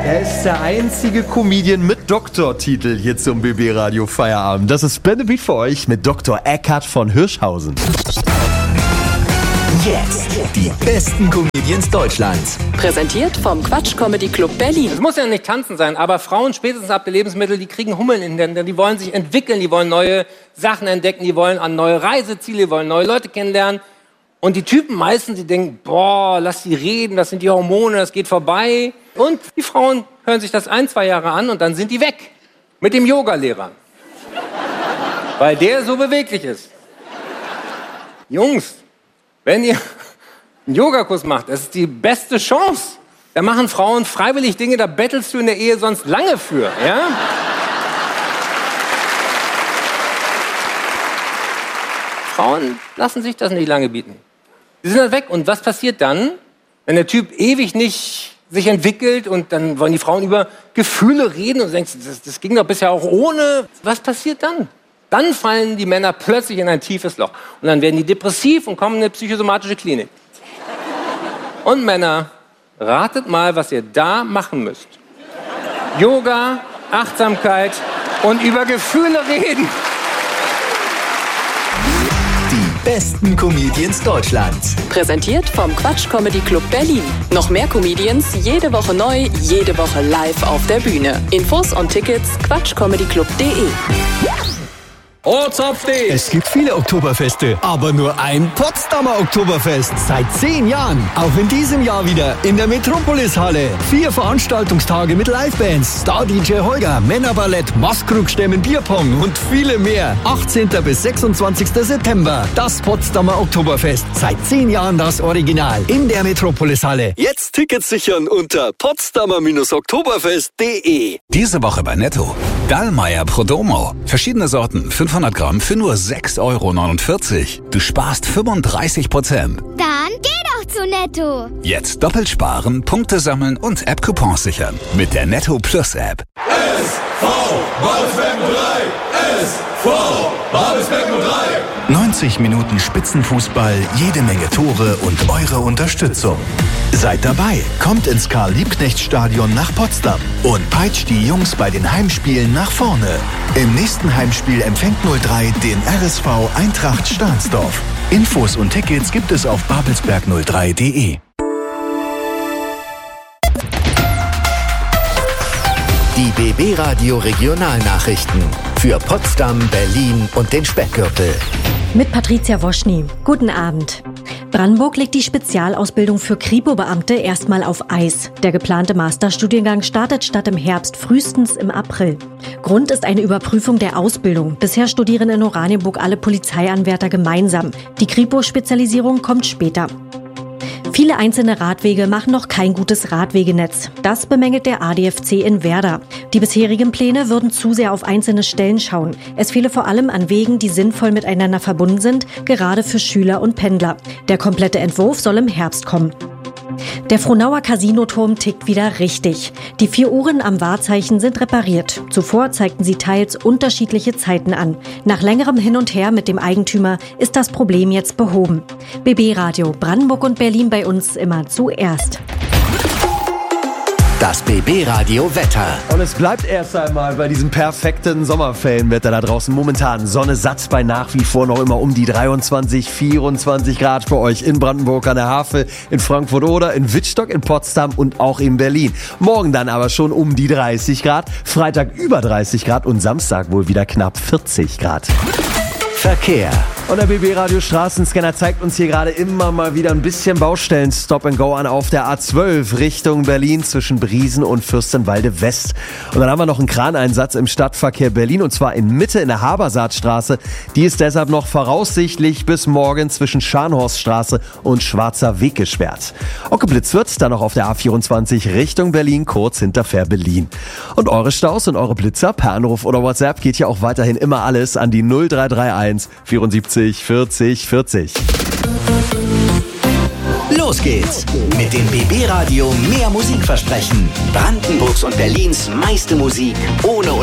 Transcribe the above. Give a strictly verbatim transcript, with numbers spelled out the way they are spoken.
Er ist der einzige Comedian mit Doktortitel hier zum B B Radio Feierabend. Das ist Blende Beat für euch mit Doktor Eckhard von Hirschhausen. Jetzt die besten Comedians Deutschlands. Präsentiert vom Quatsch Comedy Club Berlin. Es muss ja nicht tanzen sein, aber Frauen spätestens ab der Lebensmittel, die kriegen Hummeln in den Händen. Die wollen sich entwickeln, die wollen neue Sachen entdecken, die wollen an neue Reiseziele, die wollen neue Leute kennenlernen. Und die Typen meistens, die denken, boah, lass die reden, das sind die Hormone, das geht vorbei. Und die Frauen hören sich das ein, zwei Jahre an und dann sind die weg. Mit dem Yogalehrer. Weil der so beweglich ist. Jungs, wenn ihr einen Yogakurs macht, das ist die beste Chance. Da machen Frauen freiwillig Dinge, da bettelst du in der Ehe sonst lange für, ja? Frauen lassen sich das nicht lange bieten. Die sind dann weg. Und was passiert dann, wenn der Typ ewig nicht sich entwickelt und dann wollen die Frauen über Gefühle reden und du denkst, das, das ging doch bisher auch ohne. Was passiert dann? Dann fallen die Männer plötzlich in ein tiefes Loch. Und dann werden die depressiv und kommen in eine psychosomatische Klinik. Und Männer, ratet mal, was ihr da machen müsst. Yoga, Achtsamkeit und über Gefühle reden. Die besten Comedians Deutschlands. Präsentiert vom Quatsch Comedy Club Berlin. Noch mehr Comedians, jede Woche neu, jede Woche live auf der Bühne. Infos und Tickets quatschcomedyclub punkt de. Ortsupdate! Es gibt viele Oktoberfeste, aber nur ein Potsdamer Oktoberfest. Seit zehn Jahren. Auch in diesem Jahr wieder in der Metropolis-Halle. Vier Veranstaltungstage mit Livebands, Star-D J Holger, Männerballett, Maskrugstämmen, Bierpong und viele mehr. achtzehnten bis sechsundzwanzigsten September. Das Potsdamer Oktoberfest. Seit zehn Jahren das Original. In der Metropolis-Halle. Jetzt Tickets sichern unter potsdamer oktoberfest punkt de. Diese Woche bei Netto. Dallmayr Prodomo. Verschiedene Sorten, fünfhundert Gramm für nur sechs Euro neunundvierzig. Du sparst fünfunddreißig Prozent. Dann geh doch zu Netto. Jetzt doppelt sparen, Punkte sammeln und App-Coupons sichern. Mit der Netto Plus App. S V Babelsberg null drei. S V Babelsberg null drei. neunzig Minuten Spitzenfußball, jede Menge Tore und eure Unterstützung. Seid dabei, kommt ins Karl-Liebknecht-Stadion nach Potsdam und peitscht die Jungs bei den Heimspielen nach vorne. Im nächsten Heimspiel empfängt null drei den R S V Eintracht Stahnsdorf. Infos und Tickets gibt es auf babelsberg null drei punkt de. Die B B Radio Regionalnachrichten für Potsdam, Berlin und den Speckgürtel. Mit Patricia Woschny. Guten Abend. Brandenburg legt die Spezialausbildung für Kripo-Beamte erstmal auf Eis. Der geplante Masterstudiengang startet statt im Herbst frühestens im April. Grund ist eine Überprüfung der Ausbildung. Bisher studieren in Oranienburg alle Polizeianwärter gemeinsam. Die Kripo-Spezialisierung kommt später. Viele einzelne Radwege machen noch kein gutes Radwegenetz. Das bemängelt der A D F C in Werder. Die bisherigen Pläne würden zu sehr auf einzelne Stellen schauen. Es fehle vor allem an Wegen, die sinnvoll miteinander verbunden sind, gerade für Schüler und Pendler. Der komplette Entwurf soll im Herbst kommen. Der Frohnauer Casinoturm tickt wieder richtig. Die vier Uhren am Wahrzeichen sind repariert. Zuvor zeigten sie teils unterschiedliche Zeiten an. Nach längerem Hin und Her mit dem Eigentümer ist das Problem jetzt behoben. B B Radio Brandenburg und Berlin bei uns immer zuerst. Das B B Radio Wetter. Und es bleibt erst einmal bei diesem perfekten Sommerferienwetter da draußen. Momentan Sonne satt bei nach wie vor noch immer um die dreiundzwanzig, vierundzwanzig Grad für euch in Brandenburg an der Havel, in Frankfurt oder in Wittstock, in Potsdam und auch in Berlin. Morgen dann aber schon um die dreißig Grad, Freitag über dreißig Grad und Samstag wohl wieder knapp vierzig Grad. Verkehr. Und der B B Radio Straßenscanner zeigt uns hier gerade immer mal wieder ein bisschen Baustellen Stop and Go an auf der A zwölf Richtung Berlin zwischen Briesen und Fürstenwalde West. Und dann haben wir noch einen Kraneinsatz im Stadtverkehr Berlin und zwar in Mitte in der Habersaatstraße. Die ist deshalb noch voraussichtlich bis morgen zwischen Scharnhorststraße und Schwarzer Weg gesperrt. Auch geblitzt wird dann noch auf der A vierundzwanzig Richtung Berlin, kurz hinter Fähr-Berlin. Und eure Staus und eure Blitzer per Anruf oder WhatsApp geht ja auch weiterhin immer alles an die null drei drei eins vierundsiebzig vierzig vierzig. Los geht's mit dem B B Radio Mehr Musikversprechen. Brandenburgs und Berlins meiste Musik ohne